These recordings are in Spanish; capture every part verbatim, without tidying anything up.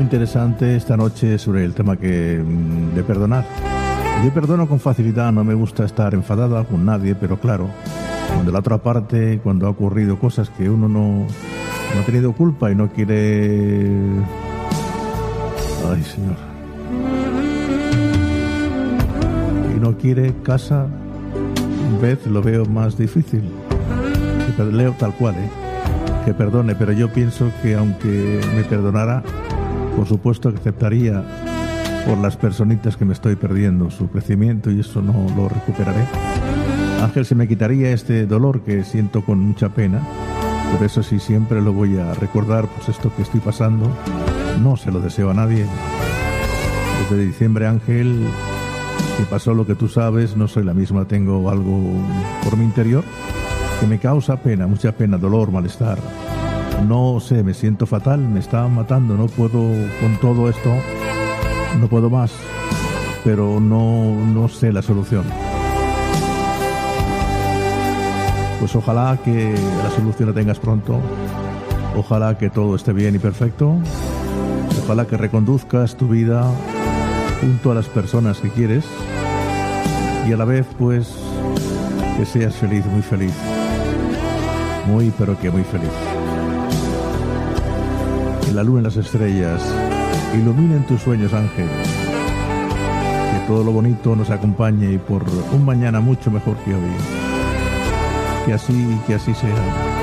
interesante esta noche sobre el tema que de perdonar. Yo perdono con facilidad, no me gusta estar enfadada con nadie, pero claro, cuando la otra parte, cuando ha ocurrido cosas que uno no, no ha tenido culpa y no quiere... Ay, señor. Y no quiere casa, en vez lo veo más difícil. Y leo tal cual, ¿eh? Que perdone, pero yo pienso que aunque me perdonara, por supuesto que aceptaría por las personitas que me estoy perdiendo su crecimiento y eso no lo recuperaré. Ángel, se me quitaría este dolor que siento con mucha pena, pero eso sí, siempre lo voy a recordar, pues esto que estoy pasando no se lo deseo a nadie. Desde diciembre, Ángel, que pasó lo que tú sabes, no soy la misma, tengo algo por mi interior que me causa pena, mucha pena, dolor, malestar. No sé, me siento fatal, me está matando, no puedo con todo esto, no puedo más, pero no, no sé la solución. Pues ojalá que la solución la tengas pronto, ojalá que todo esté bien y perfecto, ojalá que reconduzcas tu vida junto a las personas que quieres y a la vez pues que seas feliz, muy feliz, muy pero que muy feliz. Que la luna y las estrellas iluminen tus sueños, Ángel. Que todo lo bonito nos acompañe y por un mañana mucho mejor que hoy. Que así, que así sea.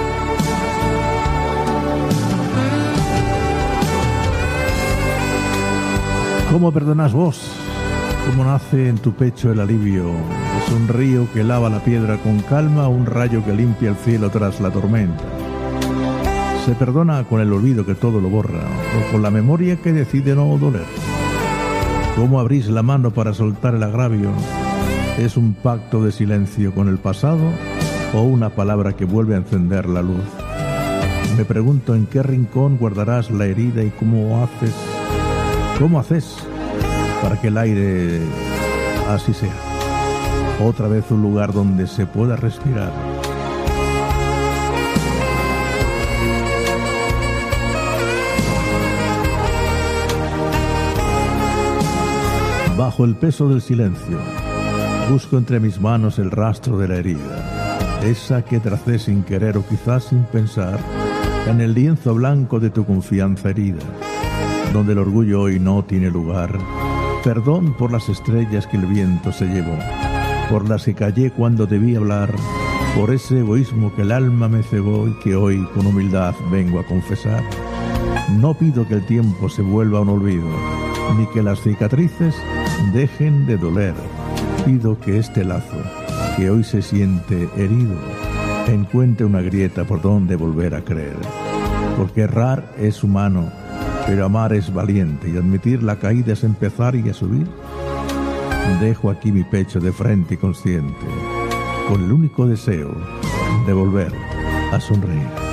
¿Cómo perdonas vos? ¿Cómo nace en tu pecho el alivio? ¿Es un río que lava la piedra con calma o un rayo que limpia el cielo tras la tormenta? ¿Se perdona con el olvido que todo lo borra o con la memoria que decide no doler? ¿Cómo abrís la mano para soltar el agravio? ¿Es un pacto de silencio con el pasado o una palabra que vuelve a encender la luz? Me pregunto en qué rincón guardarás la herida y cómo haces, cómo haces para que el aire así sea. Otra vez un lugar donde se pueda respirar. Bajo el peso del silencio, busco entre mis manos el rastro de la herida, esa que tracé sin querer o quizás sin pensar, en el lienzo blanco de tu confianza herida, donde el orgullo hoy no tiene lugar. Perdón por las estrellas que el viento se llevó, por las que callé cuando debí hablar, por ese egoísmo que el alma me cegó y que hoy con humildad vengo a confesar. No pido que el tiempo se vuelva un olvido, ni que las cicatrices dejen de doler. Pido que este lazo, que hoy se siente herido, encuentre una grieta por donde volver a creer. Porque errar es humano, pero amar es valiente, y admitir la caída es empezar y a subir. Dejo aquí mi pecho de frente y consciente, con el único deseo de volver a sonreír.